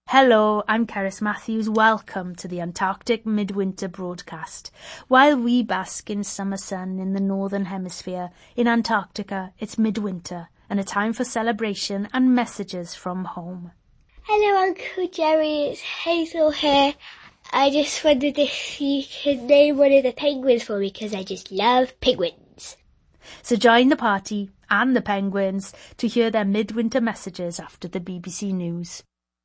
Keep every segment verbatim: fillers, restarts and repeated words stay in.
Hello, I'm Cerys Matthews. Welcome to the Antarctic Midwinter broadcast. While we bask in summer sun in the northern hemisphere, in Antarctica it's midwinter and a time for celebration and messages from home. Hello Uncle Jerry, it's Hazel here. I just wondered if you could name one of the penguins for me because I just love penguins. So join the party and the penguins to hear their midwinter messages after the B B C News.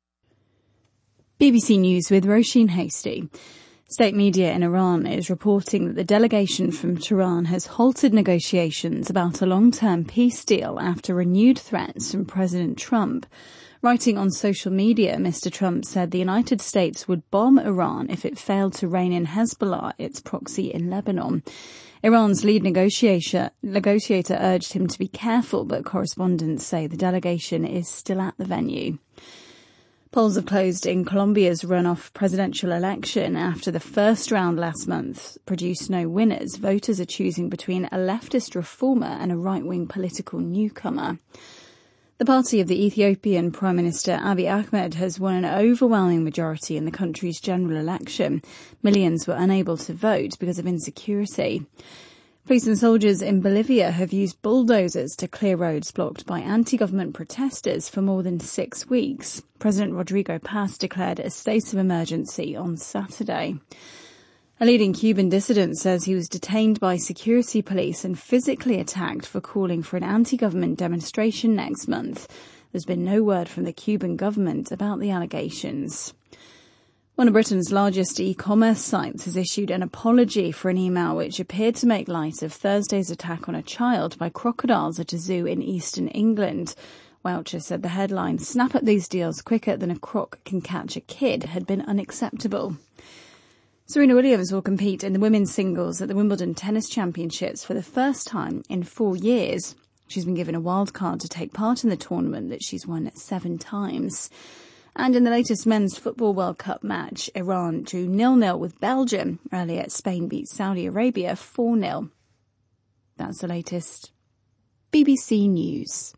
B B C News with Roisin Hasty. State media in Iran is reporting that the delegation from Tehran has halted negotiations about a long-term peace deal after renewed threats from President Trump. Writing on social media, Mister Trump said the United States would bomb Iran if it failed to rein in Hezbollah, its proxy in Lebanon. Iran's lead negotiator, negotiator urged him to be careful, but correspondents say the delegation is still at the venue. Polls have closed in Colombia's runoff presidential election after the first round last month produced no winners. Voters are choosing between a leftist reformer and a right-wing political newcomer. The party of the Ethiopian Prime Minister Abiy Ahmed has won an overwhelming majority in the country's general election. Millions were unable to vote because of insecurity. Police and soldiers in Bolivia have used bulldozers to clear roads blocked by anti-government protesters for more than six weeks. President Rodrigo Paz declared a state of emergency on Saturday. A leading Cuban dissident says he was detained by security police and physically attacked for calling for an anti-government demonstration next month. There's been no word from the Cuban government about the allegations. One of Britain's largest e-commerce sites has issued an apology for an email which appeared to make light of Thursday's attack on a child by crocodiles at a zoo in eastern England. Welcher said the headline, "Snap at these deals quicker than a croc can catch a kid," had been unacceptable. Serena Williams will compete in the women's singles at the Wimbledon Tennis Championships for the first time in four years. She's been given a wild card to take part in the tournament that she's won seven times. And in the latest Men's Football World Cup match, Iran drew nil nil with Belgium. Earlier, Spain beat Saudi Arabia four nil. That's the latest. B B C News.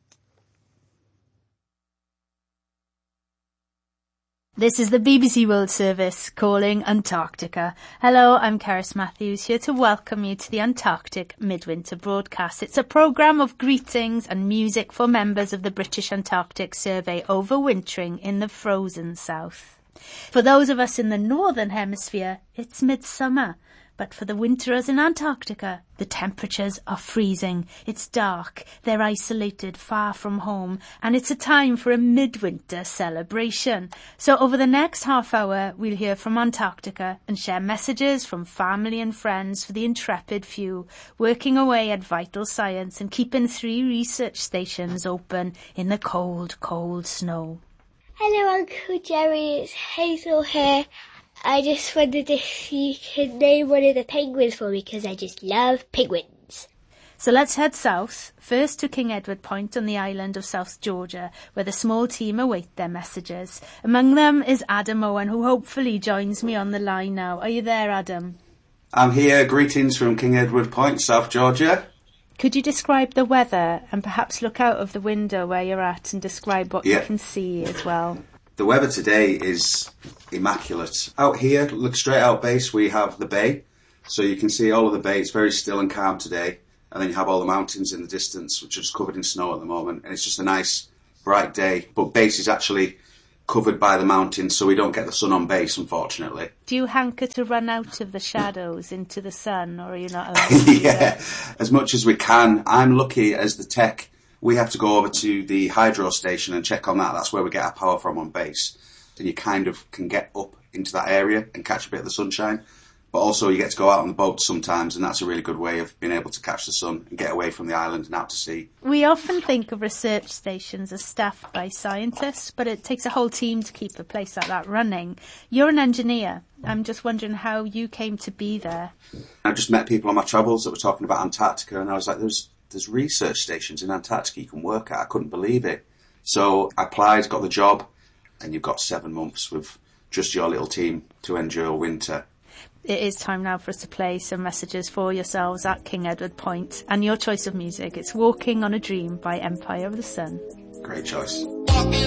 This is the B B C World Service calling Antarctica. Hello, I'm Cerys Matthews here to welcome you to the Antarctic Midwinter broadcast. It's a programme of greetings and music for members of the British Antarctic Survey overwintering in the frozen south. For those of us in the northern hemisphere, it's midsummer. But for the winterers in Antarctica, the temperatures are freezing. It's dark, they're isolated, far from home, and it's a time for a midwinter celebration. So over the next half hour, we'll hear from Antarctica and share messages from family and friends for the intrepid few, working away at vital science and keeping three research stations open in the cold, cold snow. Hello Uncle Jerry, it's Hazel here. I just wondered if you could name one of the penguins for me because I just love penguins. So let's head south, first to King Edward Point on the island of South Georgia, where the small team await their messages. Among them is Adam Owen, who hopefully joins me on the line now. Are you there, Adam? I'm here. Greetings from King Edward Point, South Georgia. Could you describe the weather and perhaps look out of the window where you're at and describe what yeah. you can see as well? The weather today is immaculate. Out here, look straight out base, we have the bay. So you can see all of the bay. It's very still and calm today. And then you have all the mountains in the distance, which are just covered in snow at the moment. And it's just a nice, bright day. But base is actually covered by the mountains, so we don't get the sun on base, unfortunately. Do you hanker to run out of the shadows into the sun, or are you not allowed to do Yeah, that? As much as we can. I'm lucky as the tech. We have to go over to the hydro station and check on that. That's where we get our power from on base. And you kind of can get up into that area and catch a bit of the sunshine. But also you get to go out on the boat sometimes, and that's a really good way of being able to catch the sun and get away from the island and out to sea. We often think of research stations as staffed by scientists, but it takes a whole team to keep a place like that running. You're an engineer. I'm just wondering how you came to be there. I just met people on my travels that were talking about Antarctica, and I was like, there's there's research stations in Antarctica you can work at. I couldn't believe it. So I applied, got the job, and you've got seven months with just your little team to endure winter. It is time now for us to play some messages for yourselves at King Edward Point. And your choice of music, it's Walking on a Dream by Empire of the Sun. Great choice.